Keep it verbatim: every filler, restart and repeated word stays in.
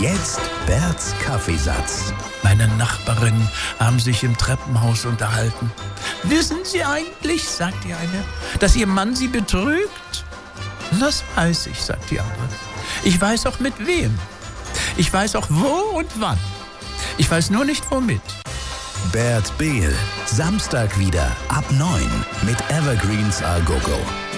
Jetzt Berts Kaffeesatz. Meine Nachbarinnen haben sich im Treppenhaus unterhalten. Wissen Sie eigentlich, sagt die eine, dass Ihr Mann Sie betrügt? Das weiß ich, sagt die andere. Ich weiß auch mit wem. Ich weiß auch wo und wann. Ich weiß nur nicht womit. Bert Behl, Samstag wieder ab neun mit Evergreens A Go Go.